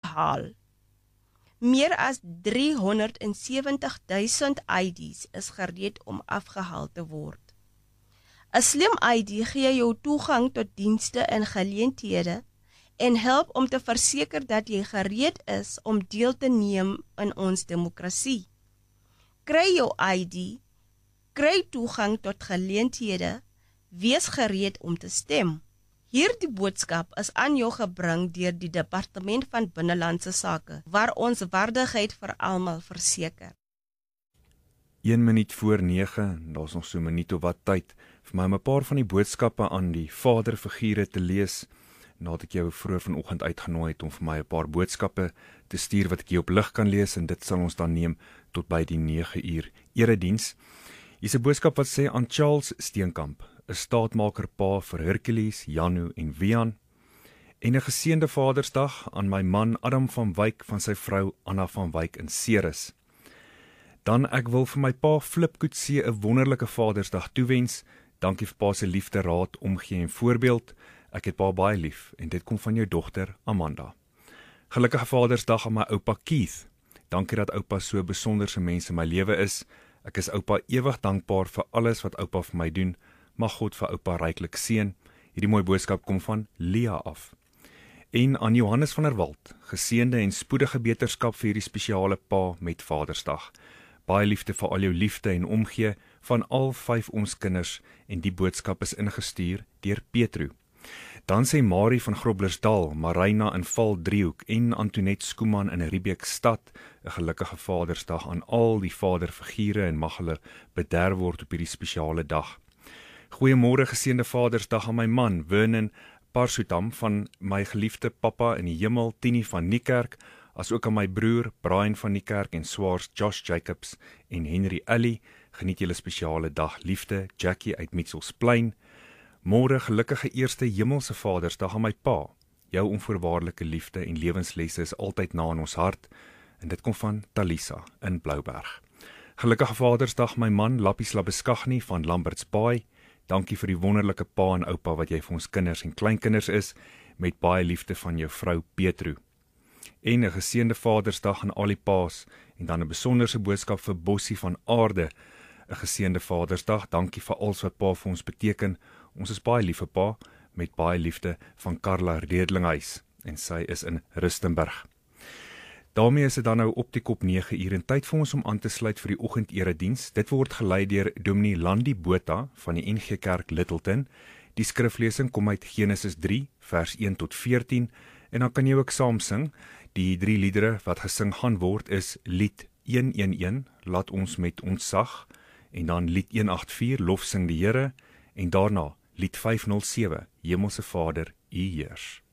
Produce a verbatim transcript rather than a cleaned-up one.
afhaal. Meer as driehonderdsewentig-duisend I Ds is gereed om afgehaal te word. 'n Slim I D gee jou toegang tot dienste en geleenthede en help om te verseker dat jy gereed is om deel te neem in ons demokrasie. Kry jou I D, kry toegang tot geleenthede, wees gereed om te stem. Hierdie boodskap is aan jou gebring deur die Departement van Binnelandse Sake, waar ons waardigheid vir almal verseker. Een minuut voor nege, daar's nog so 'n minuut of wat tyd, vir my om 'n paar van die boodskappe aan die vaderfigure te lees, nadat ek jou vroeër vanoggend uitgenooi het om vir my 'n paar boodskappe te stuur wat ek hier op lig kan lees, en dit sal ons dan neem tot by die nege uur erediens. Hier's 'n boodskap wat sê aan Charles Steenkamp, 'n staatmaker pa vir Hercules, Janu en Wian, en 'n geseënde Vadersdag aan my man Adam van Wyk van sy vrou Anna van Wyk in Ceres. Dan ek wil vir my pa Flip Coetzee 'n wonderlike Vadersdag toewens. Dankie vir pa se liefde, raad, omgee en voorbeeld. Ek het pa baie lief en dit kom van jou dogter Amanda. Gelukkige Vadersdag aan my oupa Keith. Dankie dat oupa so besonderse mens in my lewe is. Ek is oupa ewig dankbaar vir alles wat oupa vir my doen. Mag God vir oupa ryklik seën. Hierdie mooi boodskap kom van Lia af. En aan Johannes van der Walt, geseënde en spoedige beterskap vir hierdie spesiale pa met Vadersdag. Baie liefde vir al jou liefde en omgee van al vyf ons kinders, en die boodskap is ingestuur deur Petro. Dan sê Marie van Groblersdal, Marina in Val Driehoek en Antoinette Skooman in Riebeekstad 'n gelukkige Vadersdag aan al die vaderfigure en mag hulle bederf word op hierdie spesiale dag. Goeiemôre geseënde Vadersdag aan my man Vernon Parsutam van my geliefde pappa in die hemel, Tini van Niekerk, as ook aan my broer Brian van Niekerk en swaars Josh Jacobs en Henry Alley. Geniet julle spesiale dag, liefde, Jackie uit Mitchellsplein. Môre gelukkige eerste hemelse Vadersdag aan my pa. Jou onvoorwaardelike liefde en lewenslesse is altyd na in ons hart, en dit kom van Talisa in Blouberg. Gelukkige Vadersdag my man Lappies Labeskagni van Lambertsbaai. Dankie vir die wonderlike pa en oupa wat jy vir ons kinders en kleinkinders is, met baie liefde van jou vrou Petro. En 'n geseënde Vadersdag aan al die paas, en dan 'n besonderse boodskap vir Bossie van Aarde. 'n Geseënde Vadersdag, dankie vir alles wat pa vir ons beteken. Ons is baie lief vir pa, met baie liefde van Karla Redlinghuis, en sy is in Rustenburg. Daarmee is dit dan nou op die kop nege uur en tyd vir ons om aan te sluit vir die oggenderediens. Dit word gelei deur Dominee Landi Botha van die N G Kerk Littleton. Die skriflesing kom uit Genesis drie vers een tot veertien, en dan kan jy ook saam sing. Die drie liedere wat gesing gaan word is lied honderdelf, laat ons met ons sag, en dan lied honderd agt vier, lof sing die Here, en daarna lied vyfhonderd sewe, Hemelse Vader, U heers.